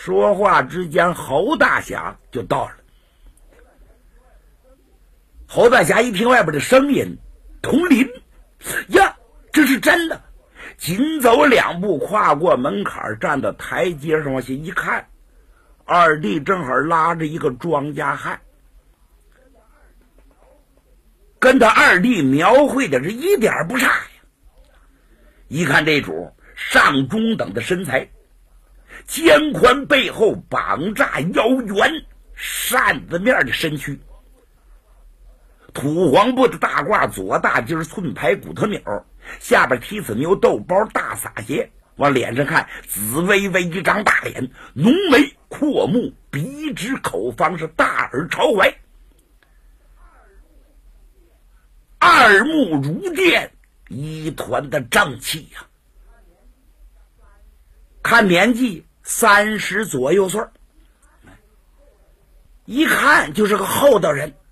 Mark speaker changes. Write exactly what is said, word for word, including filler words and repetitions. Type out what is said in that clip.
Speaker 1: 说话之间，侯大侠就到了。侯大侠一听外边的声音，同林呀，这是真的。紧走两步，跨过门槛，站到台阶上往下一看，二弟正好拉着一个庄稼汉，跟他二弟描绘的是一点不差呀。一看这主上中等的身材，肩宽背厚，膀炸腰圆，扇子面的身躯，土黄布的大褂，左大襟寸排骨头钮，下边踢死牛豆包大撒鞋，往脸上看，紫微微一张大脸，浓眉阔目，鼻直口方，是大耳朝怀，二目如电，一团的正气呀、啊。看年纪三十左右岁，一看就是个厚道人。